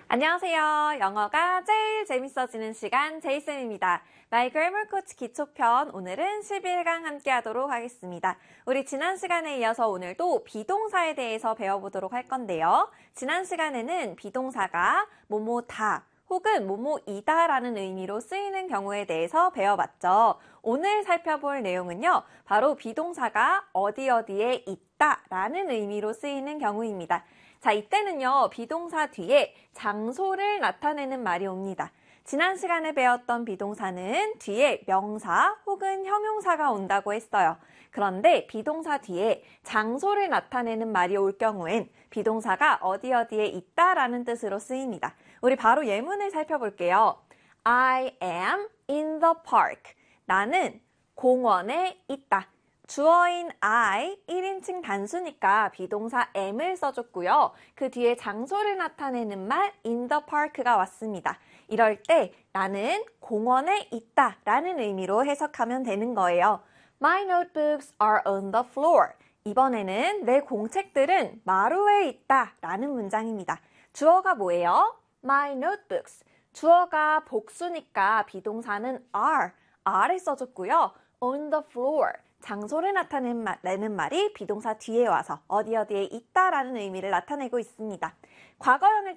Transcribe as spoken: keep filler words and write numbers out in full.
안녕하세요. 영어가 제일 재밌어지는 시간 제이쌤입니다. 나의 그래머 코치 기초편 오늘은 십일 강 함께 하도록 하겠습니다. 우리 지난 시간에 이어서 오늘도 비동사에 대해서 배워보도록 할 건데요. 지난 시간에는 비동사가 뭐뭐다 혹은 뭐뭐이다 라는 의미로 쓰이는 경우에 대해서 배워봤죠. 오늘 살펴볼 내용은요. 바로 비동사가 어디 어디에 있다 라는 의미로 쓰이는 경우입니다. 자, 이때는요, 비동사 뒤에 장소를 나타내는 말이 옵니다. 지난 시간에 배웠던 비동사는 뒤에 명사 혹은 형용사가 온다고 했어요. 그런데 비동사 뒤에 장소를 나타내는 말이 올 경우엔 비동사가 어디 어디에 있다라는 뜻으로 쓰입니다. 우리 바로 예문을 살펴볼게요. I am in the park. 나는 공원에 있다. 주어인 I, 일 인칭 단수니까 비동사 am을 써줬고요. 그 뒤에 장소를 나타내는 말 in the park가 왔습니다. 이럴 때 나는 공원에 있다 라는 의미로 해석하면 되는 거예요. My notebooks are on the floor. 이번에는 내 공책들은 마루에 있다 라는 문장입니다. 주어가 뭐예요? My notebooks. 주어가 복수니까 비동사는 are, are를 써줬고요. on the floor. 장소를 나타내는 말이 비동사 뒤에 와서 어디 어디에 있다라는 의미를 나타내고 있습니다. 과거형을